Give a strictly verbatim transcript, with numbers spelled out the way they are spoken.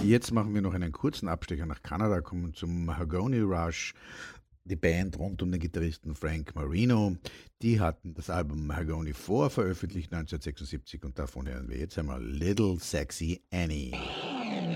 Jetzt machen wir noch einen kurzen Abstecher nach Kanada, kommen zum Mahogany Rush, die Band rund um den Gitarristen Frank Marino. Die hatten das Album Mahogany vier veröffentlicht neunzehnhundertsechsundsiebzig und davon hören wir jetzt einmal Little Sexy Annie.